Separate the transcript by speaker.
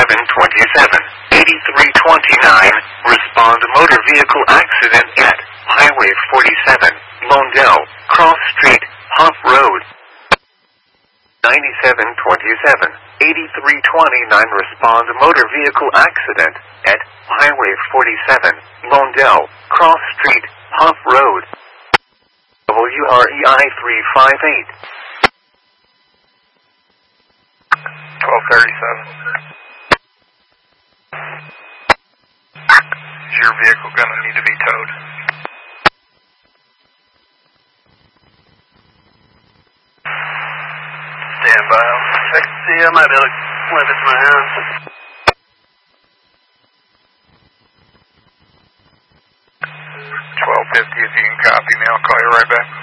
Speaker 1: 8329, respond motor vehicle accident at Highway 47, Londell, Cross Street, Hop Road. 9727, 8329, respond motor vehicle accident at Highway 47, Londell, Cross Street, Hop Road. WREI 358.
Speaker 2: 1237. Is your vehicle going to need to be towed?
Speaker 3: Stand by. Check to see. I might be able to flip it to my hands.
Speaker 2: 1250, if you can copy me, I'll call you right back.